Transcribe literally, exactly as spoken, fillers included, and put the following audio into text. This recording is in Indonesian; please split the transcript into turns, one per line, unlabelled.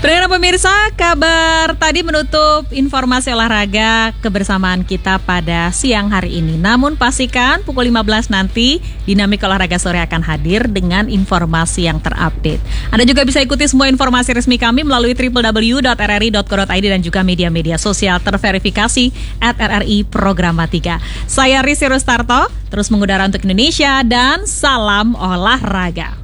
Pendengar pemirsa, kabar tadi menutup informasi olahraga kebersamaan kita pada siang hari ini. Namun pastikan pukul lima belas nanti Dinamika Olahraga Sore akan hadir dengan informasi yang terupdate. Anda juga bisa ikuti semua informasi resmi kami melalui w w w dot r r i dot co dot i d dan juga media-media sosial terverifikasi at R R I Programa tiga. Saya Risi Rustarto, terus mengudara untuk Indonesia dan salam olahraga.